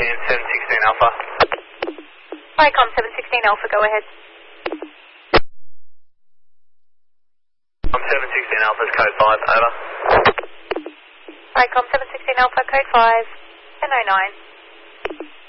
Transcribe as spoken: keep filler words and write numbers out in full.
in seven sixteen Alpha. Icom seven sixteen Alpha, go ahead. I'm seven sixteen Alpha's code five, over. Icom seven sixteen Alpha, code five, ten oh nine.